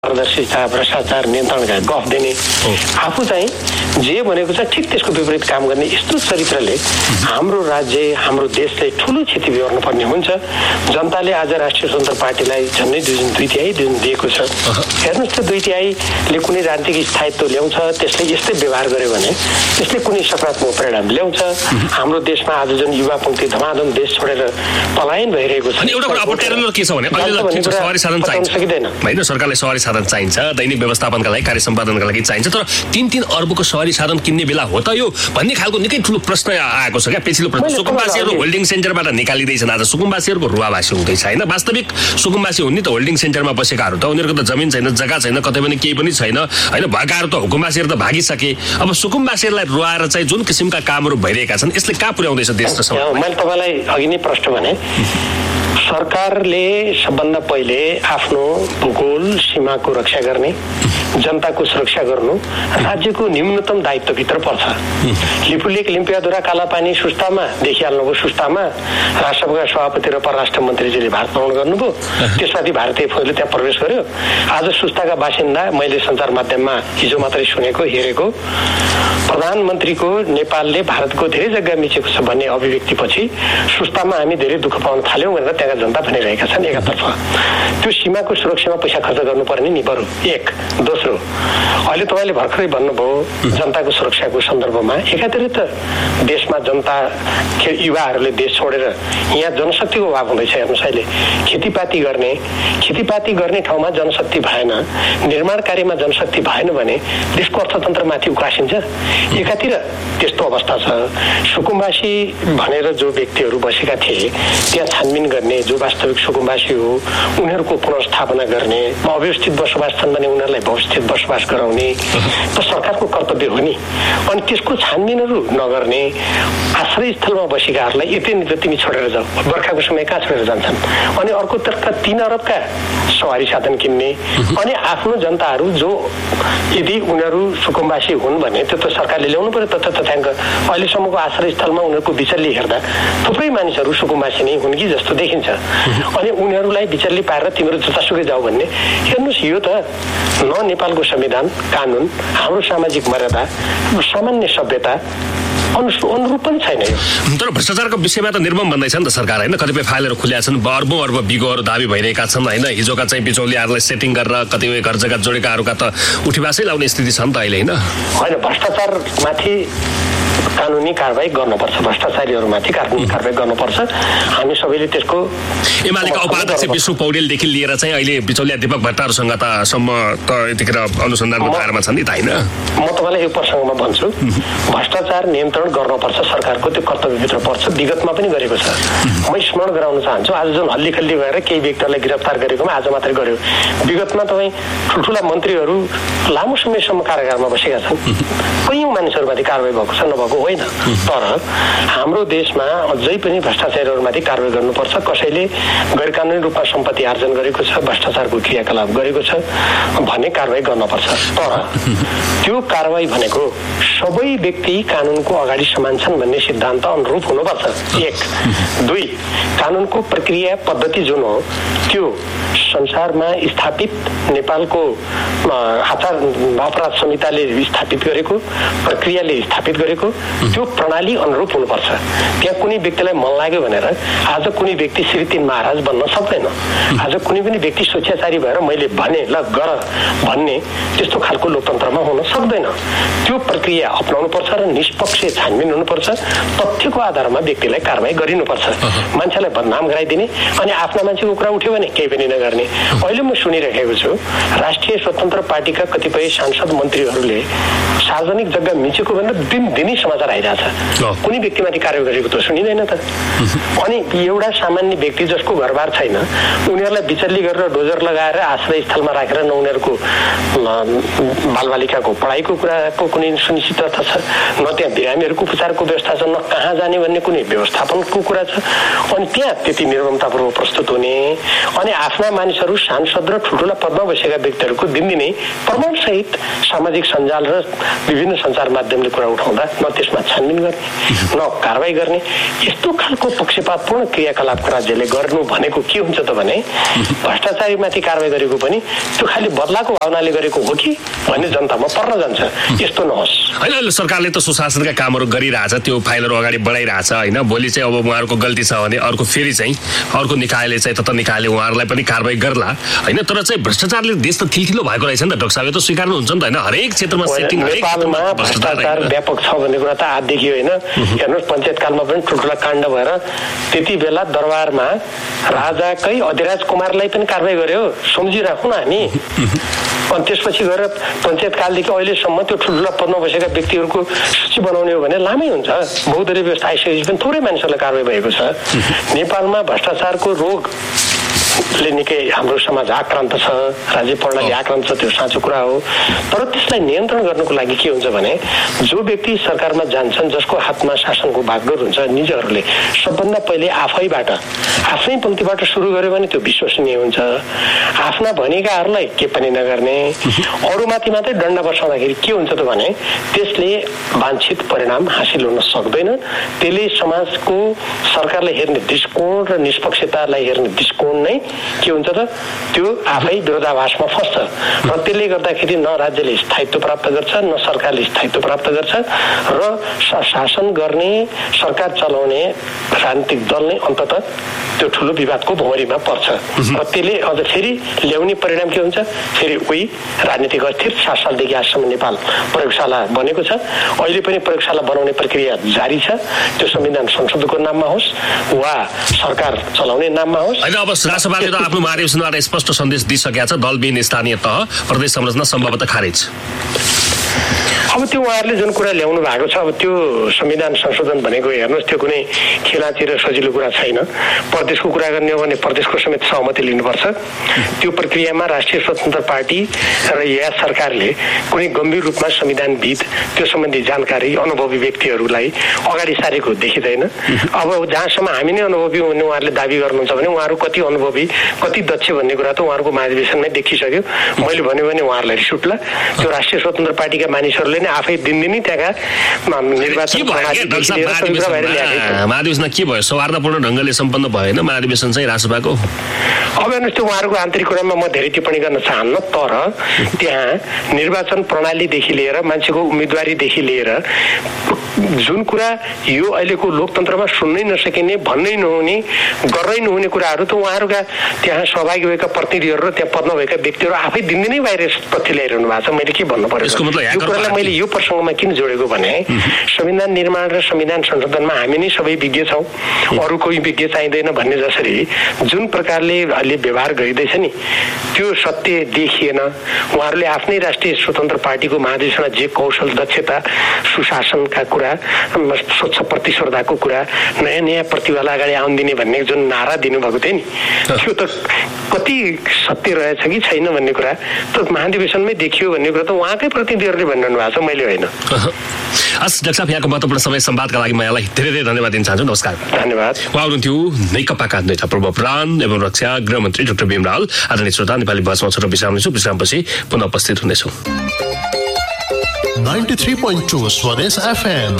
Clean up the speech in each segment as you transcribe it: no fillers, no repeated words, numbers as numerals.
पारदर्शिता भ्रष्टाचार नियन्त्रणका गफ दिने आफू चाहिँ जे भनेको छ ठिक त्यसको विपरीत काम गर्ने यस्तो चरित्रले हाम्रो राज्य हाम्रो देशले ठुलो क्षति बिहोर्नुपर्ने हुन्छ। जनताले आज राष्ट्रिय स्वतन्त्र पार्टीलाई झन्डै 2/3 दिएको छ। हेर्नुहोस् त 2/3ले कुनै राजनीतिक स्थायित्व ल्याउँछ, त्यसले यस्तै व्यवहार गर्यो भने त्यसले कुनै सकारात्मक परिणाम ल्याउँछ। हाम्रो देशमा आज जुन युवा पंक्ति धमाधम देश छोडेर पलायन भइरहेको छ। एउटा कुरा अब टेरर के छ भने अहिले सवारी साधन चाहिन्छ हैन, सरकारले सवारी साधन चाहिन्छ, दैनिक व्यवस्थापनका लागि कार्य सम्पादनका लागि चाहिन्छ, तर 3-3 अर्बको सवारी साधन किन्ने बेला हो त यो भन्ने खालको निकै ठुलो प्रश्न आएको छ क्या। पेचिलो प्रश्न सुकुम्बासीहरू होल्डिङ सेन्टरबाट निकालिँदैछन्, आज सुकुम्बासीहरूको रुवावासी हुँदैछ हैन। वास्तविक सुकुम्बासी हुन् नि त होल्डिङ सेन्टरमा बसेकाहरू त, उनीहरूको त जमिन छैन, जग्गा छैन, कतै पनि केही पनि छैन हैन। भएकाहरू त हुकुम्बासीहरू त भागिसके। अब सुकुम्बासीहरूलाई रुवाएर चाहिँ जुन किसिमका कामहरू भइरहेका छन् यसले कहाँ पुर्याउँदैछ देश र समाज? मैले तपाईलाई अघि नै प्रश्न भने सरकारले सबभन्दा पहिले आफ्नो भूगोल सीमाको रक्षा गर्ने, जनताको सुरक्षा गर्नु राज्यको न्यूनतम दायित्वभित्र पर्छ। लिपुलेक लिम्पियाधुरा कालापानी सुस्तामा देखिहाल्नुभयो। सुस्तामा राष्ट्रसभाका सभापति र परराष्ट्र मन्त्रीजीले भारत भ्रमण गर्नुभयो, त्यसमाथि भारतीय फौजले त्यहाँ प्रवेश गर्यो। आज सुस्ताका बासिन्दा मैले सञ्चार माध्यममा हिजो मात्रै सुनेको हेरेको प्रधानमन्त्रीको नेपालले भारतको धेरै जग्गा मिचेको छ भन्ने अभिव्यक्तिपछि सुस्तामा हामी धेरै दुःख पाउन थाल्यौँ भनेर त्यहाँका जनता भनिरहेका छन्। एकातर्फ त्यो सीमाको सुरक्षामा पैसा खर्च गर्नुपर्ने नि बरु एक। दोस्रो, अहिले तपाईँले भर्खरै भन्नुभयो जनताको सुरक्षाको सन्दर्भमा एकातिर त देशमा जनता युवाहरूले देश छोडेर यहाँ जनशक्तिको अभाव हुँदैछ। हेर्नुहोस् अहिले खेतीपाती गर्ने ठाउँमा जनशक्ति भएन, निर्माण कार्यमा जनशक्ति भएन भने देशको अर्थतन्त्रमाथि उकासिन्छ। एकातिर त्यस्तो अवस्था छ। सुकुम्बासी भनेर जो व्यक्तिहरू बसेका थिए त्यहाँ छानबिन गर्ने, जो वास्तविक सुकुम्बासी हो उनीहरूको पुनर्स्थापना गर्ने, अव्यवस्थित बसोबास छन् भने उनीहरूलाई व्यवस्थित बसोबास गराउने त सरकारको कर्तव्य हो नि। अनि त्यसको छानबिनहरू नगर्ने, आश्रयस्थलमा बसेकाहरूलाई यति तिमी छोडेर जाऊ, बर्खाको समय कहाँ छोडेर जान्छन्? अनि अर्कोतर्फ 3 अरबका सवारी साधन किन्ने, अनि आफ्नो जनताहरू जो यदि उनीहरू सुकुम्बासी हुन् भने त्यो त सरकारले ल्याउनु पर्यो तथ्याङ्क। अहिलेसम्मको आश्रयस्थलमा उनीहरूको विचल्ली हेर्दा थुप्रै मानिसहरू सुकुम्बासी नै हुन् कि जस्तो देखिन्छ। अनि उनीहरूलाई विचल्ली पारेर तिम्रो जतासुकै जाऊ भन्ने, हेर्नुहोस् यो त न नेपालको संविधान कानुन, हाम्रो सामाजिक मर्यादा, सामान्य सभ्यता अनुरूप पनि छैन यो। तर भ्रष्टाचारको विषयमा त निर्मम भन्दैछ नि त सरकार हैन। कतिपय फाइलहरू खुल्या छन्, अर्ब बिगोहरू दाबी भइरहेका छन् हैन। हिजोका चाहिँ बिचौलियाहरूलाई सेटिङ गरेर कतिपय घर जग्गा जोडेकाहरूका त उठीवासै लाउने स्थिति छ नि त अहिले हैन। होइन, भ्रष्टाचारमाथि कानुनी कारबाही गर्नुपर्छ, भ्रष्टाचारीहरूमाथि कानुनी कारबाही गर्नुपर्छ। हामी सबैले त्यसको एमालेका उपाध्यक्ष विष्णु पौडेलदेखि लिएर चाहिँ अहिले बिचौलिया दीपक भट्टाहरूसँग त सम्म त यतिखेर अनुसन्धानको दायरामा छन् नि त हैन। म तपाईँलाई यो प्रसङ्गमा भन्छु, भ्रष्टाचार नियन्त्रण गर्नुपर्छ, सरकारको त्यो कर्तव्यभित्र पर्छ। विगतमा पनि गरेको छ। म स्मरण गराउन चाहन्छु, आज जुन हल्लीखल्ली भएर केही व्यक्तिहरूलाई गिरफ्तार गरेकोमा आज मात्रै गर्यो। विगतमा तपाईँ ठुल्ठुला मन्त्रीहरू लामो समयसम्म कारागारमा बसेका छन्। कयौँ मानिसहरूमाथि कारबाही भएको छ, नभएको होइन। तर हाम्रो देशमा अझै पनि भ्रष्टाचारीहरूमाथि कारबाही गर्नुपर्छ। कसैले गैर कानुनी रूपमा सम्पत्ति आर्जन गरेको छ, भ्रष्टाचारको क्रियाकलाप गरेको छ भने कारबाही गर्नुपर्छ। तर त्यो कारबाही भनेको सबै व्यक्ति कानुनको अगाडि समान छन् भन्ने सिद्धान्त अनुरूप हुनुपर्छ। 1। 2, कानुनको प्रक्रिया पद्धति जुन हो त्यो संसारमा स्थापित नेपालको आचार अपराध संहिताले स्थापित गरेको प्रक्रियाले स्थापित गरेको त्यो प्रणाली अनुरूप हुनुपर्छ। त्यहाँ कुनै व्यक्तिलाई मन लाग्यो भनेर आज कुनै व्यक्ति श्री 3 महाराज बन्न सक्दैन। आज कुनै पनि व्यक्ति स्वेच्छाचारी भएर मैले भने ल गर भन्ने त्यस्तो खालको लोकतन्त्रमा हुन सक्दैन। त्यो प्रक्रिया अपनाउनु पर्छ र निष्पक्ष छानबिन हुनुपर्छ। तथ्यको आधारमा व्यक्तिलाई कारबाही गरिनुपर्छ। मान्छेलाई बदनाम गराइदिने अनि आफ्ना मान्छेको कुरा उठ्यो भने केही पनि नगर्ने। अहिले म सुनिरहेको छु राष्ट्रिय स्वतन्त्र पार्टीका कतिपय सांसद मन्त्रीहरूले सार्वजनिक जग्गा मिचेको भनेर दिनदिनै समाचार आइरहेछ। कुनै व्यक्तिमाथि कारबाही गरेको त सुनिँदैन त। अनि एउटा सामान्य व्यक्ति जसको घरबार छैन उनीहरूलाई विचल्ली गरेर डोजर लगाएर आश्रयस्थलमा राखेर न उनीहरूको बालबालिकाको पढाइको कुराको कुनै सुनिश्चितता छ, न त्यहाँ बिरामीहरूको उपचारको व्यवस्था छ, न कहाँ जाने भन्ने कुनै व्यवस्थापनको कुरा छ। अनि त्यहाँ त्यति निर्ममतापूर्वक प्रस्तुत हुने अनि आफ्ना मानिसहरू सांसद र ठुल्ठुला पदमा बसेका व्यक्तिहरूको दिनदिनै प्रमाणसहित सामाजिक सञ्जाल र विभिन्न सञ्चार माध्यमले कुरा उठाउँदा न त्यसमा त्यसमा छानबिन गर्ने न कारबाही गर्ने यस्तो खालको पक्षपातपूर्ण क्रियाकलाप राज्यले गर्नु भनेको के हुन्छ त भने भ्रष्टाचारीमाथि कारबाही गरेको पनि त्यो खालि बदलाको भावनाले गरेको हो कि भन्ने जनतामा पर्न जान्छ। यस्तो नहोस्। होइन अहिले सरकारले त सुशासनका कामहरू गरिरहेछ, त्यो फाइलहरू अगाडि बढाइरहेछ होइन। भोलि चाहिँ अब उहाँहरूको गल्ती छ भने अर्को फेरि चाहिँ अर्को निकायले चाहिँ तत्त निकायले उहाँहरूलाई पनि कारबाही गर्ला होइन। तर चाहिँ भ्रष्टाचारले देश त खिलखिलो भएको रहेछ नि त डाक्टर साहब, यो त स्वीकार्नुहुन्छ नि त होइन। हरेक क्षेत्रमा सेटिङ नेपालमा भ्रष्टाचार व्यापक छ भन्ने कुरा त आजदेखि होइन। हेर्नुहोस् पञ्चायत कालमा पनि ठुल्ठुला काण्ड भएर त्यति बेला दरबारमा राजाकै अधिराज कुमारलाई पनि कारबाही गर्यो, सम्झिराखौँ न हामी। अनि त्यसपछि गएर पञ्चायत कालदेखि अहिलेसम्म त्यो ठुल्ठुला पदमा बसेका व्यक्तिहरूको सूची बनाउने हो भने लामै हुन्छ। बहुदलीय व्यवस्था आइसकेपछि पनि थोरै मानिसहरूलाई कारबाही भएको छ। नेपालमा भ्रष्टाचारको रोगले निकै हाम्रो समाज आक्रान्त छ, राज्य प्रणाली आक्रान्त छ, त्यो साँचो कुरा हो। तर त्यसलाई नियन्त्रण गर्नुको लागि के हुन्छ भने जो व्यक्ति सरकारमा जान्छन्, जसको हातमा शासनको भागडोर हुन्छ, निजहरूले सबभन्दा पहिले आफैबाट आफ्नै पङ्क्तिबाट सुरु गर्यो भने त्यो विश्वसनीय हुन्छ। आफ्ना भनेकाहरूलाई के पनि नगर्ने, अरूमाथि मात्रै दण्ड बसाउँदाखेरि के हुन्छ त भने त्यसले वाञ्छित परिणाम हासिल हुन सक्दैन। त्यसले समाजको सरकारलाई हेर्ने दृष्टिकोण र निष्पक्षतालाई हेर्ने दृष्टिकोण नै के हुन्छ त त्यो आफै विरोधाभासमा फस्छ र त्यसले गर्दाखेरि न राज्यले स्थायित्व प्राप्त गर्छ न सरकारले स्थायित्व प्राप्त गर्छ र शासन गर्ने सरकार चलाउने राजनीतिक दल नै अन्ततः त्यो ठुलो विवादको भौँरीमा पर्छ र त्यसले अझ फेरि ल्याउने परिणाम के हुन्छ, फेरि उही राजनीतिक अस्थिर 7 सालदेखि आजसम्म नेपाल प्रयोगशाला बनेको छ। अहिले पनि प्रयोगशाला बनाउने प्रक्रिया जारी छ। त्यो संविधान संशोधनको नाममा होस् वा सरकार चलाउने नाममा होस्। होइन अब राष्ट्रपालले त आफ्नो महाधिवेशनबाट स्पष्ट सन्देश दिइसकेका छ, दलविहीन स्थानीय तह प्रदेश संरचना सम्भवतः खारेज। अब त्यो उहाँहरूले जुन कुरा ल्याउनु भएको छ, अब त्यो संविधान संशोधन भनेको हेर्नुहोस् त्यो कुनै खेलाची र सजिलो कुरा छैन। प्रदेशको कुरा गर्ने हो भने प्रदेशको समेत सहमति लिनुपर्छ। त्यो प्रक्रियामा राष्ट्रिय स्वतन्त्र पार्टी र या सरकारले कुनै गम्भीर रूपमा संविधानविद त्यो सम्बन्धी जानकारी अनुभवी व्यक्तिहरूलाई अगाडि सारेको देखिँदैन। अब जहाँसम्म हामी नै अनुभवी हुने उहाँहरूले दाबी गर्नुहुन्छ भने उहाँहरू कति अनुभवी कति दक्ष भन्ने कुरा त उहाँहरूको महाधिवेशनमै देखिसक्यो। मैले भन्यो भने उहाँहरूलाई रिस उठ्ला। त्यो राष्ट्रिय स्वतन्त्र पार्टीका मानिसहरूले नै आफै दिनदिनै त्यहाँका निर्वाचन महाधिवेशन के भयो, सौहार्दपूर्ण ढङ्गले सम्पन्न भएन महाधिवेशन चाहिँ राष्ट्रसभाको। अब हेर्नुहोस् त्यो उहाँहरूको आन्तरिक कुरामा म धेरै टिप्पणी गर्न चाहन्न, तर त्यहाँ निर्वाचन प्रणालीदेखि लिएर मान्छेको उम्मेदवारीदेखि लिएर जुन कुरा यो अहिलेको लोकतन्त्रमा सुन्नै नसकिने, भन्नै नहुने, गर्नै नहुने कुराहरू त उहाँहरूका त्यहाँ सहभागी भएका प्रतिनिधिहरू र त्यहाँ पदमा भएका व्यक्तिहरू आफै दिनदिनै बाहिर तथ्य ल्याइरहनु भएको छ। मैले के भन्नु पर्यो, यो कुरालाई मैले यो प्रसङ्गमा किन जोडेको भने संविधान निर्माण र संविधान संशोधनमा हामी नै सबै विज्ञ छौँ, अरू कोही विज्ञ चाहिँदैन भन्ने जसरी जुन प्रकारले अहिले व्यवहार गरिँदैछ नि त्यो सत्य देखिएन। उहाँहरूले आफ्नै राष्ट्रिय स्वतन्त्र पार्टीको महाधिवेशनमा जे कौशल दक्षता सुशासनका कुरा, स्वच्छ प्रतिस्पर्धाको कुरा, नयाँ नयाँ प्रतिभालाई अगाडि आउन दिने भन्ने जुन नारा दिनुभएको थियो नि त्यो त कति सत्य रहेछ कि छैन भन्ने कुरा त महाधिवेशनमै देखियो भन्ने कुरा त उहाँकै प्रतिनिधिहरूले भनिरहनु भएको छ, मैले होइन। हस् डाक्टर साहब, यहाँको महत्त्वपूर्ण समय संवादका लागि म यहाँलाई धेरै धेरै धन्यवाद दिन चाहन्छु। नमस्कार। धन्यवाद। उहाँ हुनुहुन्थ्यो नेकपाका नेता पूर्व प्रधान एवं रक्षा गृहमन्त्री डाक्टर भीम रावल। आदरणीय श्रोता, नेपाली बसमा छोटो विश्राम लिन्छौँ। विश्रामपछि पुनः उपस्थित हुनेछौँ। 93.2 स्वदेश FM।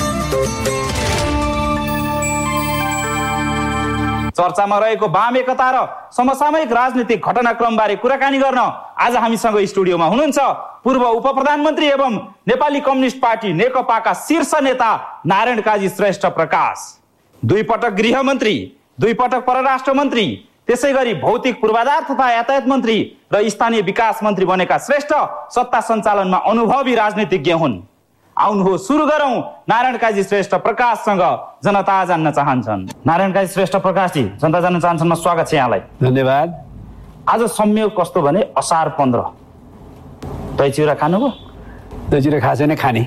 चर्चामा रहेको वाम एकता र समसामयिक राजनीतिक घटनाक्रमबारे कुराकानी गर्न आज हामीसँग स्टुडियोमा हुनुहुन्छ पूर्व उप प्रधानमन्त्री एवं नेपाली कम्युनिस्ट पार्टी नेकपाका शीर्ष नेता नारायण काजी श्रेष्ठ प्रकाश, 2 पटक गृहमन्त्री, 2 पटक परराष्ट्र मन्त्री, त्यसै गरी भौतिक पूर्वाधार तथा यातायात मन्त्री र स्थानीय विकास मन्त्री बनेका श्रेष्ठ सत्ता सञ्चालनमा अनुभवी राजनीतिज्ञ हुन्। आउनुहोस् सुरु गरौँ नारायण काजी श्रेष्ठ प्रकाशसँग जनता जान्न चाहन्छन्। नारायण काजी श्रेष्ठ प्रकाशजी, जनता जान्न चाहन्छन्, स्वागत छ यहाँलाई। धन्यवाद। आज संयोग कस्तो भने असार 15, दही चिउरा खानुभयो? दही चिउरा खाएको छैन, खाने।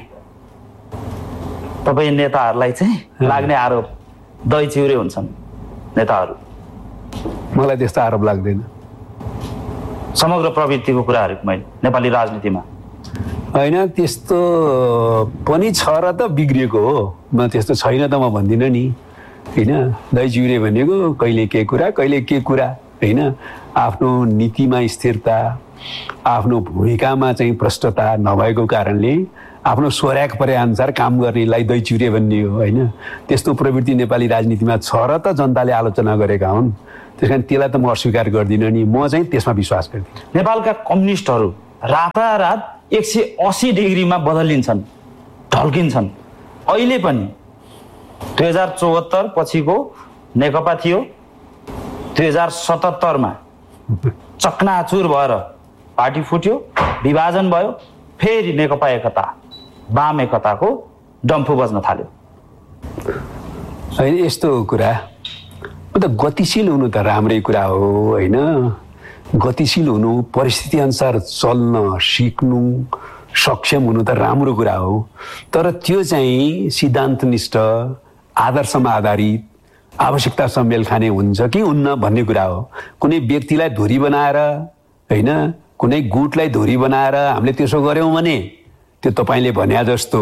तपाईँ नेताहरूलाई चाहिँ लाग्ने आरोप दही चिउरे हुन्छन् नेताहरू। मलाई त्यस्तो आरोप लाग्दैन। समग्र प्रवृत्तिको कुराहरू मैले नेपाली राजनीतिमा होइन, त्यस्तो पनि छ र त बिग्रिएको हो। म त्यस्तो छैन त म भन्दिनँ नि, होइन। दही चिउरे भनेको कहिले के कुरा कहिले के कुरा, होइन। आफ्नो नीतिमा स्थिरता, आफ्नो भूमिकामा चाहिँ प्रष्टता नभएको कारणले आफ्नो स्वराग परे अनुसार काम गर्नेलाई दही चिउरे भन्ने हो होइन। त्यस्तो प्रवृत्ति नेपाली राजनीतिमा छ र त जनताले आलोचना गरेका हुन्। त्यस कारण त्यसलाई त म अस्वीकार गर्दिनँ नि, म चाहिँ त्यसमा विश्वास गर्दिनँ। नेपालका कम्युनिस्टहरू रातारात 180 डिग्रीमा बदलिन्छन्, ढल्किन्छन्। अहिले पनि 2074 पछिको नेकपा थियो, 2077 मा चकनाचुर भएर पार्टी फुट्यो, विभाजन भयो, फेरि नेकपा एकता वाम एकताको डम्फु बज्न थाल्यो। होइन यस्तो कुरा त गतिशील हुनु त राम्रै कुरा हो होइन। गतिशील हुनु, परिस्थिति अनुसार चल्न सिक्नु, सक्षम हुनु त राम्रो कुरा हो। तर त्यो चाहिँ सिद्धान्तनिष्ठ, आदर्शमा आधारित, आवश्यकतासँग मेल खाने हुन्छ कि हुन्न भन्ने कुरा हो। कुनै व्यक्तिलाई धुरी बनाएर होइन, कुनै गुटलाई धुरी बनाएर हामीले त्यसो गऱ्यौँ भने त्यो तपाईँले भने जस्तो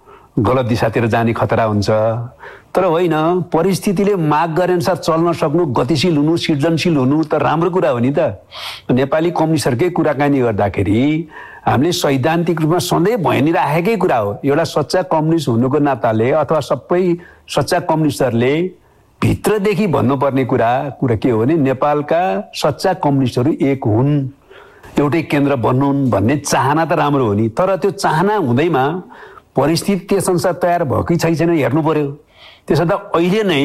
गलत दिशातिर जाने खतरा हुन्छ। तर होइन, परिस्थितिले माग गरे अनुसार चल्न सक्नु, गतिशील हुनु, सृजनशील हुनु त राम्रो कुरा हो नि त। नेपाली कम्युनिस्टहरूकै कुराकानी गर्दाखेरि हामीले सैद्धान्तिक रूपमा सधैँ भनिराखेकै कुरा हो। एउटा सच्चा कम्युनिस्ट हुनुको नाताले अथवा सबै सच्चा कम्युनिस्टहरूले भित्रदेखि भन्नुपर्ने कुरा के हो भने नेपालका सच्चा कम्युनिस्टहरू एक हुन्, एउटै केन्द्र बन्नुन् भन्ने चाहना त राम्रो हो नि। तर त्यो चाहना हुँदैमा परिस्थिति त्यसअनुसार तयार भयो कि छैन हेर्नु पर्यो। त्यसो त अहिले नै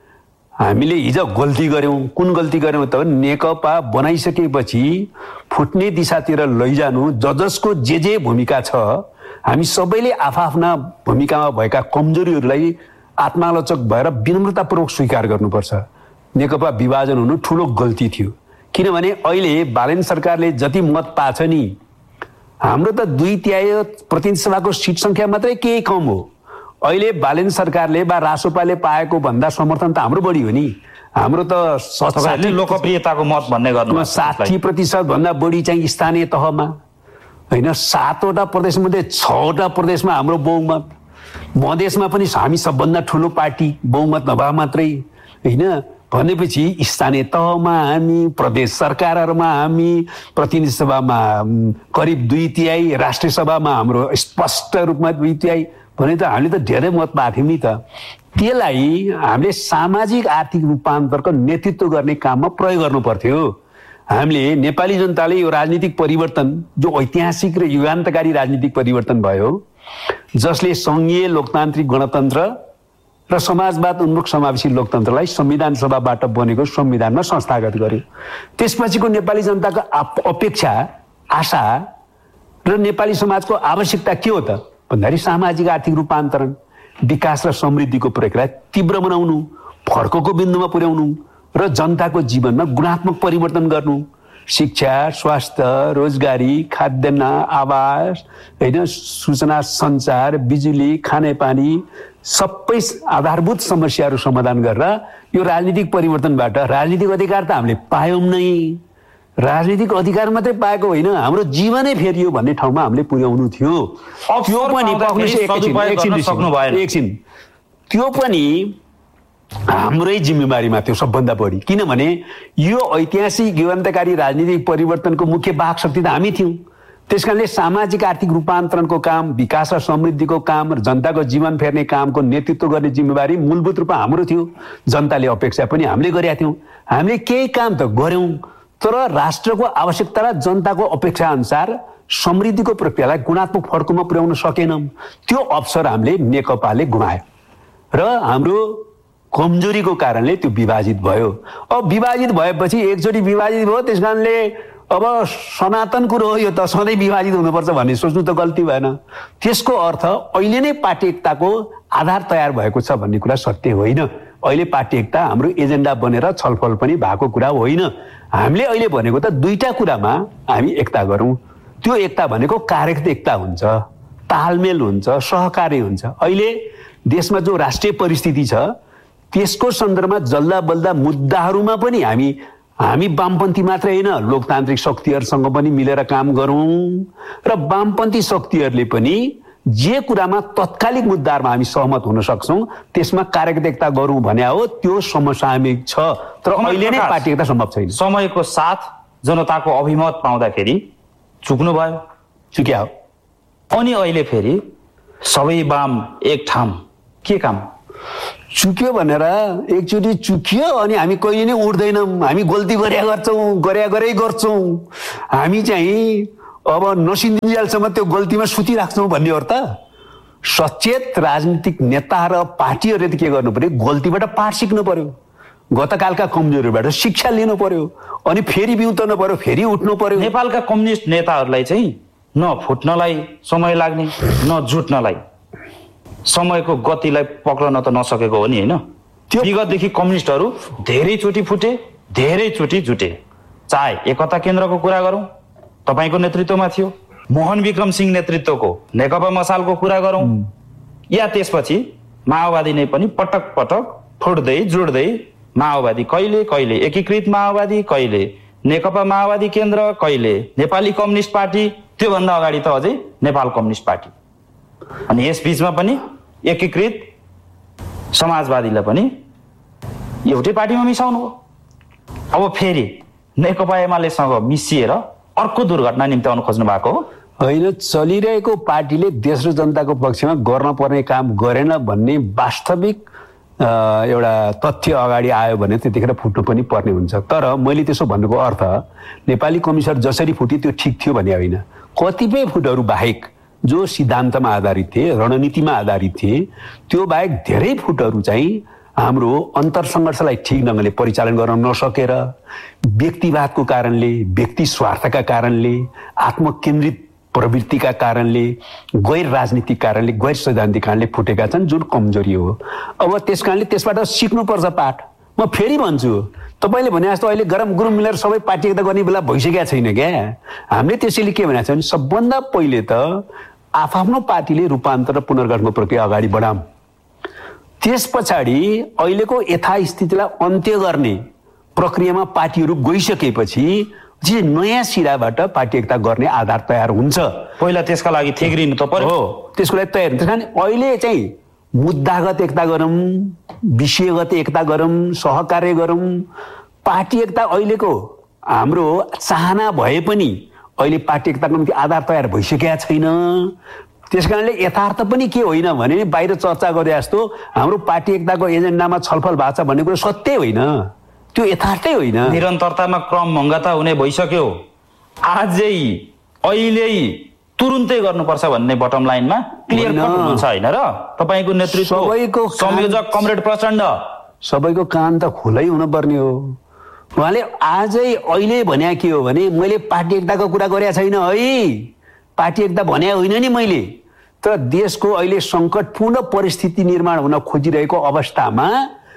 हामीले हिजो गल्ती गऱ्यौँ। कुन गल्ती गऱ्यौँ त? नेकपा बनाइसकेपछि फुट्ने दिशातिर लैजानु, जसको जे भूमिका छ, हामी सबैले आफ्ना भूमिकामा भएका कमजोरीहरूलाई आत्मालोचक भएर विनम्रतापूर्वक स्वीकार गर्नुपर्छ। नेकपा विभाजन हुनु ठुलो गल्ती थियो। किनभने अहिले बालेन सरकारले जति मत पाछ नि, हाम्रो त 2/3 प्रतिनिधि सभाको सिट सङ्ख्या मात्रै केही कम हो। अहिले बालेन सरकारले वा रासोपाले पाएको भन्दा समर्थन त हाम्रो बढी हो नि। हाम्रो त लोकप्रियताको मत भन्ने गर्नु 60% भन्दा बढी चाहिँ स्थानीय तहमा होइन। 7वटा प्रदेशमध्ये 6वटा प्रदेशमा हाम्रो बहुमत। मधेसमा पनि हामी सबभन्दा ठुलो पार्टी, बहुमत नभए मात्रै होइन। भनेपछि स्थानीय तहमा हामी, प्रदेश सरकारहरूमा हामी, प्रतिनिधि सभामा करिब 2/3, राष्ट्रिय सभामा हाम्रो स्पष्ट रूपमा 2/3 भने त हामीले त धेरै मत पाएको थियौँ नि त। त्यसलाई हामीले सामाजिक आर्थिक रूपान्तरको नेतृत्व गर्ने काममा प्रयोग गर्नु पर्थ्यो। हामीले नेपाली जनताले यो राजनीतिक परिवर्तन, जो ऐतिहासिक र युगान्तकारी राजनीतिक परिवर्तन भयो, जसले सङ्घीय लोकतान्त्रिक गणतन्त्र र समाजवाद उन्मुख समावेशी लोकतन्त्रलाई संविधान सभाबाट बनेको संविधानमा संस्थागत गर्यो। त्यसपछिको नेपाली जनताको अपेक्षा, आशा र नेपाली समाजको आवश्यकता के हो त भन्दाखेरि सामाजिक आर्थिक रूपान्तरण, विकास र समृद्धिको प्रक्रिया तीव्र बनाउनु, फड्कोको बिन्दुमा पुर्याउनु र जनताको जीवनमा गुणात्मक परिवर्तन गर्नु। शिक्षा, स्वास्थ्य, रोजगारी, खाद्यान्न, आवास होइन, सूचना सञ्चार, बिजुली, खानेपानी सबै आधारभूत समस्याहरू समाधान गरेर यो राजनीतिक परिवर्तनबाट राजनीतिक अधिकार त हामीले पायौँ नै। राजनीतिक अधिकार मात्रै पाएको होइन, हाम्रो जीवनै फेरियो भन्ने ठाउँमा हामीले पुर्याउनु थियो। त्यो पनि हाम्रै जिम्मेवारीमा थियो सबभन्दा बढी। किनभने यो ऐतिहासिक युगान्तकारी राजनीतिक परिवर्तनको मुख्य वाहक शक्ति त हामी थियौँ। त्यसकारणले सामाजिक आर्थिक रूपान्तरणको काम, विकास र समृद्धिको काम र जनताको जीवन फेर्ने कामको नेतृत्व गर्ने जिम्मेवारी मूलभूत रूपमा हाम्रो थियो। जनताले अपेक्षा पनि हामीले गरेका थियौँ। हामीले केही काम त गऱ्यौँ, तर राष्ट्रको आवश्यकता र जनताको अपेक्षा अनुसार समृद्धिको प्रक्रियालाई गुणात्मक फड्कोमा पुर्याउन सकेनौँ। त्यो अवसर हामीले नेकपाले गुमायो र हाम्रो कमजोरीको कारणले त्यो विभाजित भयो। अब विभाजित भएपछि एकचोटि विभाजित भयो, त्यस कारणले अब सनातन कुरो हो यो त, सधैँ विभाजित हुनुपर्छ भन्ने सोच्नु त गल्ती भएन। त्यसको अर्थ अहिले नै पार्टी एकताको आधार तयार भएको छ भन्ने कुरा सत्य होइन। अहिले पार्टी एकता हाम्रो एजेन्डा बनेर छलफल पनि भएको कुरा होइन। हामीले अहिले भनेको त 2टा कुरामा हामी एकता गरौँ। त्यो एकता भनेको कार्यगत एकता हुन्छ, तालमेल हुन्छ, सहकारी हुन्छ। अहिले देशमा जो राष्ट्रिय परिस्थिति छ त्यसको सन्दर्भमा जल्दा बल्दा मुद्दाहरूमा पनि हामी वामपन्थी मात्रै होइन, लोकतान्त्रिक शक्तिहरूसँग पनि मिलेर काम गरौँ र वामपन्थी शक्तिहरूले पनि जे कुरामा तत्कालिक मुद्दाहरूमा हामी सहमत हुन सक्छौँ त्यसमा कार्यगत एकता गरौँ भने हो। त्यो समसामयिक छ, तर अहिले नै पार्टी एकता सम्भव छैन। समयको साथ जनताको अभिमत पाउँदाखेरि चुक्नु भयो, चुक्या हो। अनि अहिले फेरि सबै वाम एक ठाम के काम चुक्यो भनेर एकचोटि चुकियो अनि हामी कहिले नै उठ्दैनौँ, हामी गल्ती गरे गर्छौँ, हामी चाहिँ अब नसिन्दिन्जेलसम्म त्यो गल्तीमा सुतिराख्छौँ भन्ने हो त। सचेत राजनीतिक नेता र पार्टीहरूले त के गर्नु पर्यो, गल्तीबाट पाठ सिक्नु पर्यो, गतकालका कमजोरीबाट शिक्षा लिनु पर्यो, अनि फेरि बिउतनु पर्यो, फेरि उठ्नु पर्यो। नेपालका कम्युनिस्ट नेताहरूलाई चाहिँ न फुट्नलाई समय लाग्ने न जुट्नलाई समयको गतिलाई पक्रन त नसकेको हो नि, होइन? त्यो विगतदेखि कम्युनिस्टहरू धेरैचोटि फुटे, धेरैचोटि जुटे। चाहे एकता केन्द्रको कुरा गरौँ, तपाईँको नेतृत्वमा थियो, मोहन विक्रम सिंह नेतृत्वको नेकपा मसालको कुरा गरौँ, या त्यसपछि माओवादी नै पनि पटक पटक फुट्दै जुट्दै माओवादी कहिले एकीकृत माओवादी, कहिले नेकपा माओवादी केन्द्र, कहिले नेपाली कम्युनिस्ट पार्टी, त्योभन्दा अगाडि त अझै नेपाल कम्युनिस्ट पार्टी, अनि यस बीचमा पनि एकीकृत समाजवादीलाई पनि एउटै पार्टीमा मिसाउनु हो। अब फेरि नेकपा एमालेसँग मिसिएर अर्को दुर्घटना निम्त्याउनु खोज्नु भएको हो? होइन, चलिरहेको पार्टीले देश र जनताको पक्षमा गर्न पर्ने काम गरेन भन्ने वास्तविक एउटा तथ्य अगाडि आयो भने त्यतिखेर फुट्नु पनि पर्ने हुन्छ। तर मैले त्यसो भन्नुको अर्थ नेपाली कम्युनिस्ट जसरी फुट्यो त्यो ठिक थियो भन्ने होइन। कतिपय फुटहरू बाहेक जो सिद्धान्तमा आधारित थिए, रणनीतिमा आधारित थिए, त्यो बाहेक धेरै फुटहरू चाहिँ हाम्रो अन्तरसङ्घर्षलाई ठिक ढङ्गले परिचालन गर्न नसकेर, व्यक्तिवादको कारणले, व्यक्ति स्वार्थका कारणले, आत्मकेन्द्रित प्रवृत्तिका कारणले, गैर राजनीतिक कारणले, गैर सैद्धान्तिक कारणले फुटेका छन्, जुन कमजोरी हो। अब त्यस कारणले त्यसबाट सिक्नुपर्छ पाठ। म फेरि भन्छु, तपाईँले भने जस्तो अहिले गरम गुरुङ मिलेर सबै पार्टी एकता गर्ने बेला भइसकेका छैन क्या। हामीले त्यसैले के भनेको छ भने सबभन्दा पहिले त आफ्नो पार्टीले रूपान्तर र पुनर्गठनको प्रक्रिया अगाडि बढाऊँ, त्यस पछाडि अहिलेको यथास्थितिलाई अन्त्य गर्ने प्रक्रियामा पार्टीहरू गइसकेपछि नयाँ सिराबाट पार्टी एकता गर्ने आधार तयार हुन्छ। पहिला त्यसका लागि थिग्रिनु त पर्यो। हो, त्यसको लागि तयार। त्यस कारण अहिले चाहिँ मुद्दागत एकता गरौँ, विषयगत एकता गरौँ, सहकार्य गरौँ। पार्टी एकता अहिलेको हाम्रो चाहना भए पनि अहिले पार्टी एकताको निम्ति आधार तयार भइसकेका छैन। त्यस कारणले यथार्थ पनि के होइन भने बाहिर चर्चा गरे जस्तो हाम्रो पार्टी एकताको एजेन्डामा छलफल भएको छ भन्ने कुरो सत्य होइन, त्यो यथार्थै होइन। निरन्तरतामा क्रमभङ्गता हुने भइसक्यो। आजै अहिले तुरुन्तै गर्नुपर्छ भन्ने बटम लाइनमा क्लियर कट हुन्छ, होइन र? तपाईँको नेतृत्व, सबैको संयोजक कमरेड प्रचण्ड, सबैको कान त खुलै हुनुपर्ने हो। उहाँले आजै अहिले भन्या के हो भने मैले पार्टी एकताको कुरा गरेका छैन है, पार्टी एकता भन्या होइन नि मैले। तर देशको अहिले सङ्कटपूर्ण परिस्थिति निर्माण हुन खोजिरहेको अवस्थामा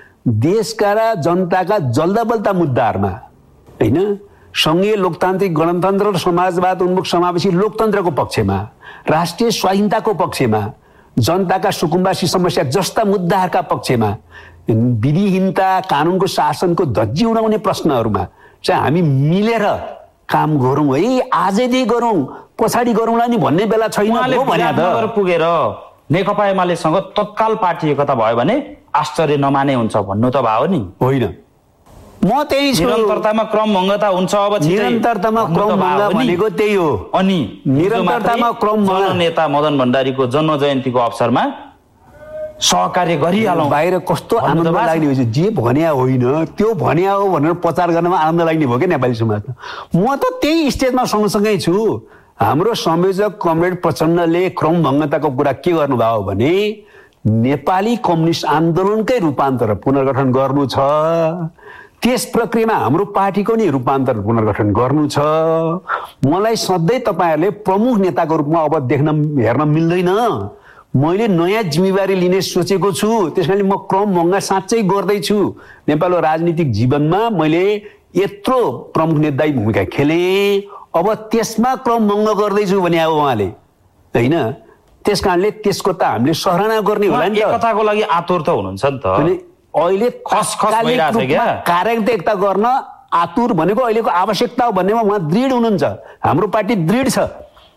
देशका र जनताका जल्दा बल्दा मुद्दाहरूमा, होइन, सङ्घीय लोकतान्त्रिक गणतन्त्र र समाजवाद उन्मुख समावेशी लोकतन्त्रको पक्षमा, राष्ट्रिय स्वाधीनताको पक्षमा, जनताका सुकुम्बासी समस्या जस्ता मुद्दाहरूका पक्षमा, विधिहीनता, कानुनको शासनको धज्जी उडाउने प्रश्नहरूमा चाहिँ हामी मिलेर काम गरौँ है, आजैदेखि गरौँ, पछाडि गरौँला नि भन्ने बेला छैन हो भने त। पुगेर नेकपा एमालेसँग तत्काल पार्टी एकता भयो भने आश्चर्य नमाने हुन्छ भन्नु त भयो नि? होइन, म त्यही छु। निरन्तरतामा क्रमभङ्गता हुन्छ। अब निरन्तरतामा क्रमभङ्ग भनेको त्यही हो। अनि निरन्तरतामा क्रमभङ्ग नेता मदन भण्डारीको जन्म जयन्तीको अवसरमा सहकार्य गरिहालौँ। बाहिर कस्तो आनन्द लाग्ने हो, जे भन्या होइन त्यो भन्या हो भनेर प्रचार गर्नमा आनन्द लाग्ने भयो क्या नेपाली समाजमा। म त त्यही स्टेजमा सँगसँगै छु। हाम्रो संयोजक कमरेड प्रचण्डले क्रमभङ्गताको कुरा के गर्नुभयो भने नेपाली कम्युनिस्ट आन्दोलनकै रूपान्तर पुनर्गठन गर्नु छ, त्यस प्रक्रियामा हाम्रो पार्टीको नि रूपान्तर पुनर्गठन गर्नु छ। मलाई सधैँ तपाईँहरूले प्रमुख नेताको रूपमा अब देख्न हेर्न मिल्दैन। मैले नयाँ जिम्मेवारी लिने सोचेको छु, त्यस कारणले म क्रमभङ्ग साँच्चै गर्दैछु। नेपालको राजनीतिक जीवनमा मैले यत्रो प्रमुख नेताई भूमिका खेलेँ, अब त्यसमा क्रमभङ्ग गर्दैछु भने अब उहाँले, होइन? त्यस कारणले त्यसको त हामीले सराहना गर्ने होला नि त। एकताको लागि आतुर त हुनुहुन्छ नि त। अहिले कार्यरत एकता गर्न आतुर भनेको अहिलेको आवश्यकता हो भन्नेमा उहाँ दृढ हुनुहुन्छ। हाम्रो पार्टी दृढ छ।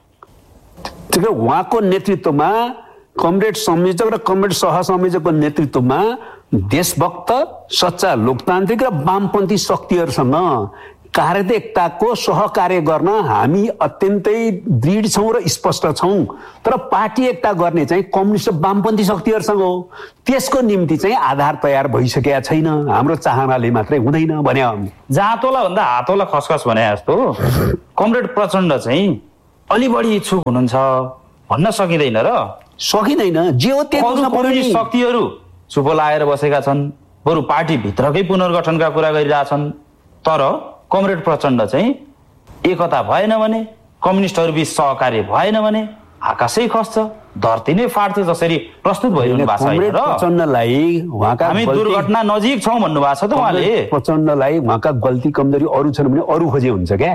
उहाँको नेतृत्वमा कमरेड संयोजक र कमरेड सहसंयोजकको नेतृत्वमा देशभक्त, सच्चा लोकतान्त्रिक र वामपन्थी शक्तिहरूसँग कार्यकर्ताको सहकार्य गर्न हामी अत्यन्तै दृढ छौँ र स्पष्ट छौँ। तर पार्टी एकता गर्ने चाहिँ कम्युनिस्ट र वामपन्थी शक्तिहरूसँग हो। त्यसको निम्ति चाहिँ आधार तयार भइसकेका छैन। हाम्रो चाहनाले मात्रै हुँदैन भने जाँतोला भन्दा हातोला खसखस भने जस्तो कमरेड प्रचण्ड चाहिँ अलि बढी इच्छुक हुनुहुन्छ भन्न सकिँदैन र? सकिँदैन। जे हो त्यो कम्युनिस्ट शक्तिहरू चुपो लागेर बसेका छन्, बरु पार्टी भित्रकै पुनर्गठनका कुरा गरिरहेछन्। तर कमरेड प्रचण्ड चाहिँ एकता भएन भने, कम्युनिस्टहरू बीच सहकार्य भएन भने आकाशै खस्छ, धरती नै फाट्छ जसरी प्रस्तुत भइरहनु भएको छ। कमरेड प्रचण्डलाई उहाँका हामी दुर्घटना नजिक छौँ भन्नुभएको छ त उहाँले। प्रचण्डलाई उहाँका गल्ती कमजोरी अरू छन् भने अरू खोजे हुन्छ क्या।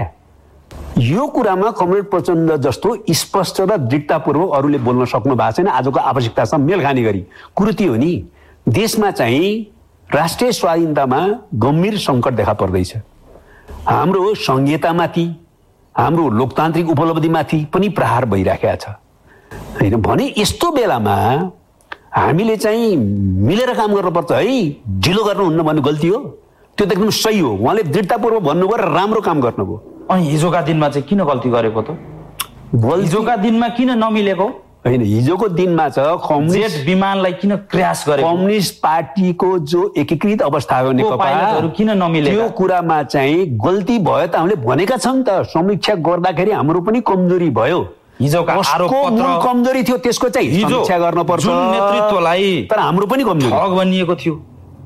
यो कुरामा कमरेड प्रचण्ड जस्तो स्पष्ट र दृढतापूर्वक अरूले बोल्न सक्नु भएको छैन आजको आवश्यकतासँग मेल खाने गरी। कुरो त्यो हो नि, देशमा चाहिँ राष्ट्रिय स्वाधीनतामा गम्भीर सङ्कट देखा पर्दैछ। हाम्रो संहितामाथि, हाम्रो लोकतान्त्रिक उपलब्धिमाथि पनि प्रहार भइराखेको छ होइन। भने यस्तो बेलामा हामीले चाहिँ मिलेर काम गर्नुपर्छ है। ढिलो गर्नुहुन्न भन्ने गल्ती हो, त्यो त एकदम सही हो। उहाँले दृढतापूर्वक भन्नुभयो र राम्रो काम गर्नुभयो। अनि हिजोका दिनमा चाहिँ किन गल्ती गरेको त? हिजोका दिनमा किन नमिलेको? होइन, हिजोको दिनमा छ जेट विमानलाई किन क्र्यास गरेको? कम्युनिस्ट पार्टीको जो एकीकृत अवस्था हो नेकपाहरू किन नमिलेको? त्यो कुरामा चाहिँ गल्ती भयो त हामीले भनेका छौँ त। समीक्षा गर्दाखेरि हाम्रो पनि कमजोरी भयो। हिजोका आरोपपत्र कमजोरी थियो, त्यसको चाहिँ समीक्षा गर्नुपर्छ। नेतृत्वलाई तर हाम्रो पनि कमजोरी ठग बनिएको थियो।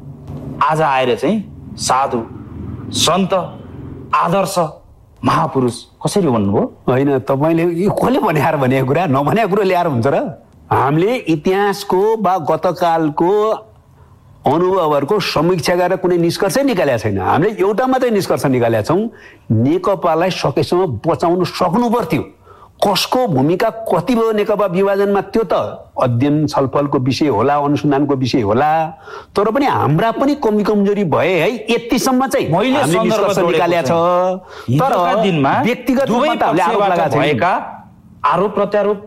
आज आएर चाहिँ साधु, सन्त, आदर्श, महापुरुष कसरी भन्नुभयो? होइन, तपाईँले यो कसले भनेर भनेको कुरा नभनेको कुरो ल्याएर हुन्छ र? हामीले इतिहासको वा गतकालको अनुभवहरूको समीक्षा गरेर कुनै निष्कर्ष निकालेका छैन। हामीले एउटा मात्रै निष्कर्ष निकालेका छौँ, नेकपालाई सकेसम्म बचाउन सक्नु पर्थ्यो। कसको भूमिका कति भयो नेकपा विभाजनमा त्यो त अध्ययन छलफलको विषय होला, अनुसन्धानको विषय होला। तर पनि हाम्रा पनि कमी कमजोरी भए है, यतिसम्म चाहिँ हामीले निष्कर्ष निकालेका छ। तर दिनमा व्यक्तिगत रूपमा त हामीले आरोप लगाएका भएका आरोप प्रत्यारोप,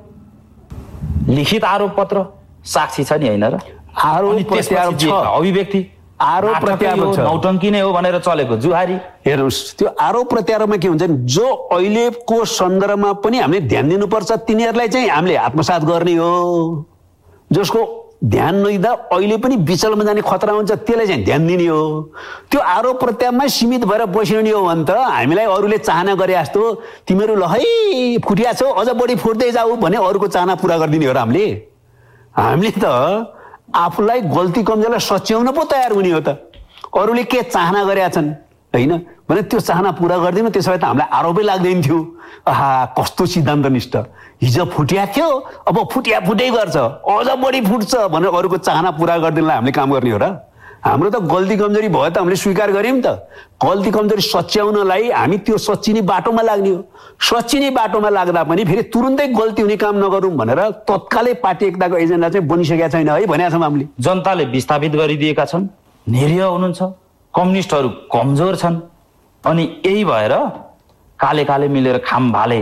लिखित आरोप पत्र, साक्षी छ नि होइन र? आरोप प्रत्यारोप छ, अभिव्यक्ति आरोप प्रत्यारोप छ, नौटङ्की नै हो भनेर चलेको जुहारी। हेर्नुहोस्, त्यो आरोप प्रत्यारोपमा के हुन्छ जो अहिलेको सन्दर्भमा पनि हामीले ध्यान दिनुपर्छ तिनीहरूलाई चाहिँ हामीले आत्मसात गर्ने हो। जसको ध्यान नदिँदा अहिले पनि विचलमा जाने खतरा हुन्छ त्यसलाई चाहिँ ध्यान दिने हो। त्यो आरोप प्रत्यारोपमा सीमित भएर बसिरहने हो भने त हामीलाई अरूले चाहना गरे जस्तो तिमीहरू ल है फुटिया छौ अझ बढी फुट्दै जाऊ भने अरूको चाहना पुरा गरिदिने हो र हामीले त आफूलाई गल्ती कमजोरीलाई सच्याउन पो तयार हुने हो त। अरूले के चाहना गरेका छन् होइन भने त्यो चाहना पुरा गरिदिनु, त्यसो भए त हामीलाई आरोपै लाग्दैन थियो। आहा कस्तो सिद्धान्तनिष्ठ, हिजो फुटिया थियो अब फुटिया फुटै गर्छ, अझ बढी फुट्छ भनेर अरूको चाहना पुरा गरिदिनलाई हामीले काम गर्ने हो र? हाम्रो त गल्ती कमजोरी भयो त हामीले स्वीकार गर्यौँ त। गल्ती कमजोरी सच्याउनलाई हामी त्यो सच्चिने बाटोमा लाग्ने हो। सच्चिने बाटोमा लाग्दा पनि फेरि तुरुन्तै गल्ती हुने काम नगरौँ भनेर तत्कालै पार्टी एकताको एजेन्डा चाहिँ बनिसकेका छैन है भनेका छौँ हामीले। जनताले विस्थापित गरिदिएका छन्, निरीह हुनुहुन्छ, कम्युनिस्टहरू कमजोर छन्, अनि यही भएर काले काले मिलेर खाम भाले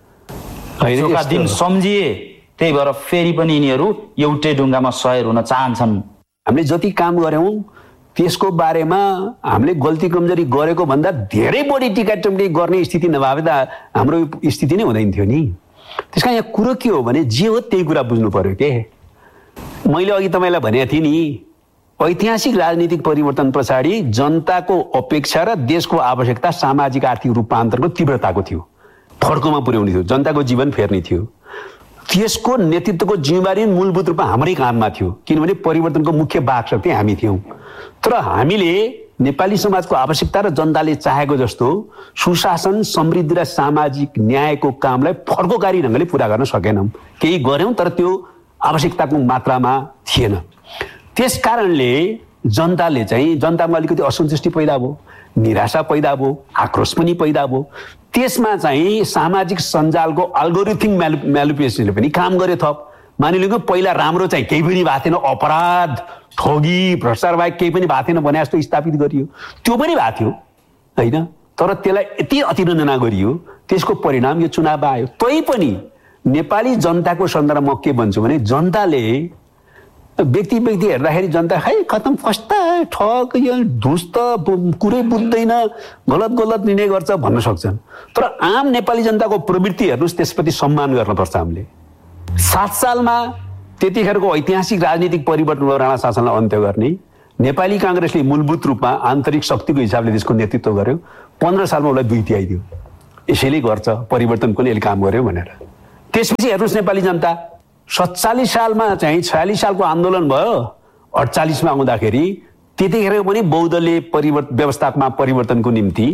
दिन सम्झिए। त्यही भएर फेरि पनि यिनीहरू एउटै ढुङ्गामा सयर हुन चाहन्छन्। हामीले जति काम गर्यौँ त्यसको बारेमा हामीले गल्ती कमजोरी गरेको भन्दा धेरै बढी टिका टिप्पणी गर्ने स्थिति नभए त हाम्रो स्थिति नै हुँदैन थियो नि। त्यस कारण यहाँ कुरो के हो भने जे हो त्यही कुरा बुझ्नु पर्यो के। मैले अघि तपाईँलाई भनेको थिएँ नि, ऐतिहासिक राजनीतिक परिवर्तन पछाडि जनताको अपेक्षा र देशको आवश्यकता सामाजिक आर्थिक रूपान्तरणको तीव्रताको थियो, फड्कोमा पुर्याउने थियो, जनताको जीवन फेर्ने थियो। त्यसको नेतृत्वको जिम्मेवारी मूलभूत रूपमा हाम्रै काममा थियो, किनभने परिवर्तनको मुख्य वाहक शक्ति हामी थियौँ। तर हामीले नेपाली समाजको आवश्यकता र जनताले चाहेको जस्तो सुशासन, समृद्धि र सामाजिक न्यायको कामलाई फड्कोकारी ढङ्गले पुरा गर्न सकेनौँ। केही गऱ्यौँ तर त्यो आवश्यकताको मात्रामा थिएन। त्यस कारणले जनतामा अलिकति असन्तुष्टि पैदा भयो, निराशा पैदा भयो, आक्रोश पनि पैदा भयो। त्यसमा चाहिँ सामाजिक सञ्जालको अल्गोरिथमिक म्यानिपुलेसनले पनि काम गर्यो थप। मानिलिनु पहिला राम्रो चाहिँ केही पनि भएको थिएन, अपराध, ठगी, भ्रष्टाचार बाहेक केही पनि भएको थिएन भने जस्तो स्थापित गरियो। त्यो पनि भएको थियो होइन, तर त्यसलाई यति अतिरञ्जना गरियो, त्यसको परिणाम यो चुनाव आयो। तै पनि नेपाली जनताको सन्दर्भमा के भन्छु भने जनताले व्यक्ति हेर्दाखेरि जनता खै खतम कस्ता ठग यो धुस त कुरै बुझ्दैन, गलत निर्णय गर्छ भन्न सक्छन्। तर आम नेपाली जनताको प्रवृत्ति हेर्नुहोस्, त्यसप्रति सम्मान गर्नुपर्छ हामीले। 7 सालमा त्यतिखेरको ऐतिहासिक राजनीतिक परिवर्तन राणा शासनलाई अन्त्य गर्ने, नेपाली काङ्ग्रेसले मूलभूत रूपमा आन्तरिक शक्तिको हिसाबले त्यसको नेतृत्व गर्यो। 15 सालमा उसलाई 2 तिहाई दियो। यसैले गर्छ परिवर्तनको लागि काम गर्यो भनेर। त्यसपछि हेर्नुहोस् नेपाली जनता 47 सालमा चाहिँ 46 सालको आन्दोलन भयो, 48 मा आउँदाखेरि त्यतिखेर पनि बहुदलीय व्यवस्थामा परिवर्तनको निम्ति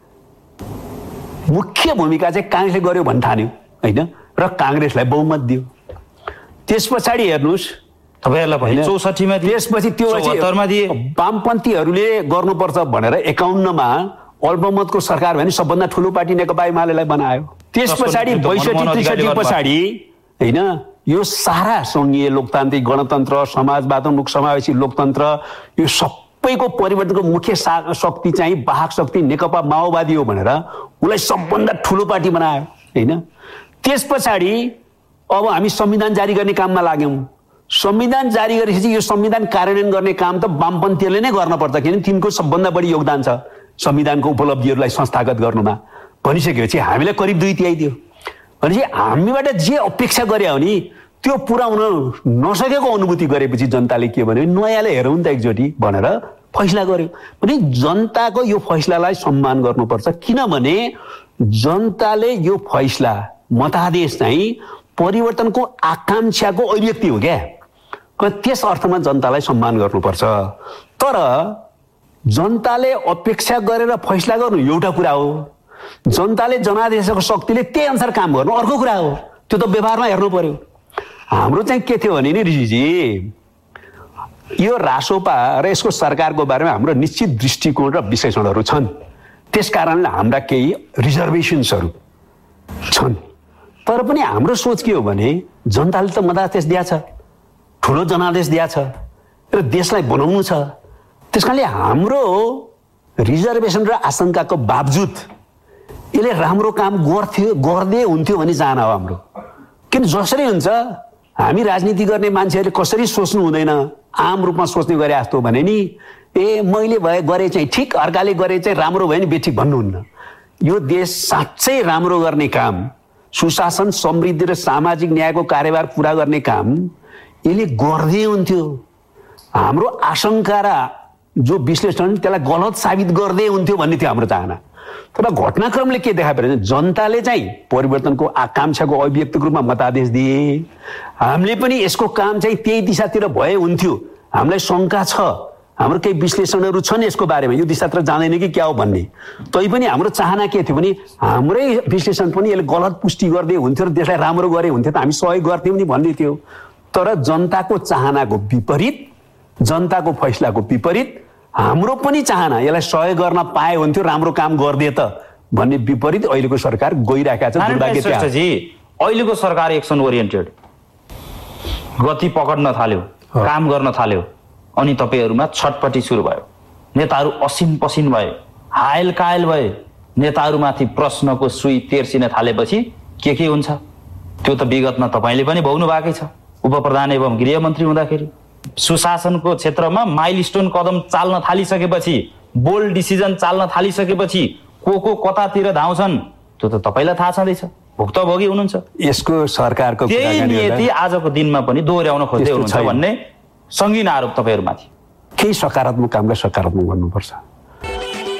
मुख्य भूमिका चाहिँ काङ्ग्रेसले गर्यो भन्ने ठान्यो होइन, र काङ्ग्रेसलाई बहुमत दियो। त्यस पछाडि हेर्नुहोस् तपाईहरुलाई 64 मा दिए, त्यसपछि त्यो 74 मा दिए, वामपन्थीहरूले गर्नुपर्छ भनेर 51 मा अल्पमतको सरकार भने सबभन्दा ठुलो पार्टी नेकपा एमालेलाई बनायो। त्यस पछाडि 62-63 पछाडि होइन यो सारा सङ्घीय लोकतान्त्रिक गणतन्त्र, समाजवादोन्मुख समावेशी लोकतन्त्र, यो सबैको परिवर्तनको मुख्य शक्ति चाहिँ वाहक शक्ति नेकपा माओवादी हो भनेर उसलाई सबभन्दा ठुलो पार्टी बनायो होइन। त्यस पछाडि अब हामी संविधान जारी गर्ने काममा लाग्यौँ। संविधान जारी गरेपछि यो संविधान कार्यान्वयन गर्ने काम त वामपन्थीहरूले नै गर्नुपर्छ, किनभने तिनको सबभन्दा बढी योगदान छ संविधानको उपलब्धिहरूलाई संस्थागत गर्नुमा। भनिसकेपछि हामीलाई करिब 2 तिहाई दियो। भनेपछि हामीबाट जे अपेक्षा गरे हो नि त्यो पुरा हुन नसकेको अनुभूति गरेपछि जनताले के भन्यो, नयाँले हेरौँ नि त एकचोटि भनेर फैसला गर्यो। भने जनताको यो फैसलालाई सम्मान गर्नुपर्छ, किनभने जनताले यो फैसला मतादेश चाहिँ परिवर्तनको आकांक्षाको अभिव्यक्ति हो क्या। त्यस अर्थमा जनतालाई सम्मान गर्नुपर्छ। तर जनताले अपेक्षा गरेर फैसला गर्नु एउटा कुरा हो, जनताले जनादेशको शक्तिले त्यही अनुसार काम गर्नु अर्को कुरा हो। त्यो त व्यवहारमा हेर्नु पर्यो। हाम्रो चाहिँ के थियो भने नि ऋषिजी, यो रासोपा र यसको सरकारको बारेमा हाम्रो निश्चित दृष्टिकोण र विश्लेषणहरू छन्। त्यस कारणले हाम्रा केही रिजर्भेसन्सहरू छन्। तर पनि हाम्रो सोच के हो भने जनताले त मतादेश दिएछ, ठुलो जनादेश दिएछ र देशलाई बनाउनु छ। त्यसकारणले हाम्रो रिजर्भेसन र आशंकाको बावजुद यसले राम्रो काम गर्दै हुन्थ्यो भन्ने चाहना हो हाम्रो। किन जसरी हुन्छ हामी राजनीति गर्ने मान्छेहरूले कसरी सोच्नु हुँदैन, आम रूपमा सोच्ने गरे जस्तो भने नि मैले गरे चाहिँ ठिक, अर्काले गरे चाहिँ राम्रो भयो नि बेठिक भन्नुहुन्न। यो देश साँच्चै राम्रो गर्ने काम, सुशासन, समृद्धि र सामाजिक न्यायको कार्यभार पुरा गर्ने काम यसले गर्दै हुन्थ्यो। हाम्रो आशंका र जो विश्लेषण त्यसलाई गलत साबित गर्दै हुन्थ्यो भन्ने थियो हाम्रो चाहना। तर घटनाक्रमले के देखा पऱ्यो भने जनताले चाहिँ परिवर्तनको आकांक्षाको अभिव्यक्तिको रूपमा मतादेश दिए। हामीले पनि यसको काम चाहिँ त्यही दिशातिर भए हुन्थ्यो। हामीलाई शङ्का छ, हाम्रो केही विश्लेषणहरू छन् यसको बारेमा, यो दिशातिर जाँदैन कि क्या हो भन्ने। तैपनि हाम्रो चाहना के थियो भने हाम्रै विश्लेषण पनि यसले गलत पुष्टि गर्दै हुन्थ्यो र देशलाई राम्रो गरे हुन्थ्यो त हामी सहयोग गर्थ्यौँ नि भन्ने थियो। तर जनताको चाहनाको विपरीत, जनताको फैसलाको विपरीत हाम्रो पनि चाहना यसलाई सहयोग गर्न पाए हुन्थ्यो, राम्रो काम गर्दे त भन्ने विपरीत अहिलेको सरकार गइरहेको छ। दुर्भाग्य जी, अहिलेको सरकार एक्सन ओरिएन्टेड गति पकड्न थाल्यो, काम गर्न थाल्यो, अनि तपाईहरुमा छटपटी सुरु भयो। नेताहरू असिन पसिन भए, हायल कायल भए। नेताहरूमाथि प्रश्नको सुई तेर्सिन थालेपछि के हुन्छ त्यो त विगतमा तपाईले पनि भोग्नु बाँकी छ। उपप्रधान एवं गृहमन्त्री हुँदाखेरि सुशासनको क्षेत्रमा माइलस्टोन कदम चाल्न थालिसकेपछि, बोल्ड डिसिजन चाल्न थालिसकेपछि को कतातिर धाउँछन् त्यो त तपाईलाई थाहा छँदैछ, भुक्तभोगी हुनुहुन्छ। यसको सरकारको त्यही नीति आजको दिनमा पनि दोहोर्याउन खोज्दै हुनुहुन्छ भन्ने संगीन आरोप तपाईहरुमाथि। केही सकारात्मक कामलाई सकारात्मक गर्नुपर्छ।